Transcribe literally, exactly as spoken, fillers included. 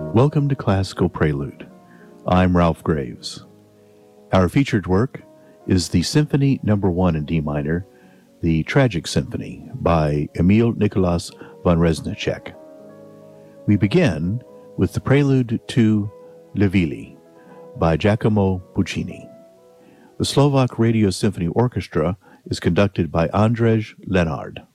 Welcome to Classical Prelude. I'm Ralph Graves. Our featured work is the Symphony Number One in D minor, the Tragic Symphony by Emil Nikolaus von Reznicek. We begin with the prelude to Le Villi by Giacomo Puccini. The Slovak Radio Symphony Orchestra is conducted by Andrzej Lenard.